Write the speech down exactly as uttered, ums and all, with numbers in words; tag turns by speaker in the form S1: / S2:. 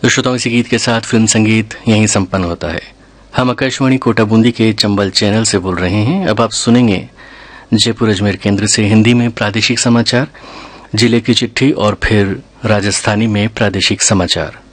S1: तो श्रोताओं, इसी गीत के साथ फिल्म संगीत यहीं संपन्न होता है। हम आकाशवाणी कोटा बूंदी के चंबल चैनल से बोल रहे हैं। अब आप सुनेंगे जयपुर अजमेर केंद्र से हिंदी में प्रादेशिक समाचार, जिले की चिट्ठी और फिर राजस्थानी में प्रादेशिक समाचार।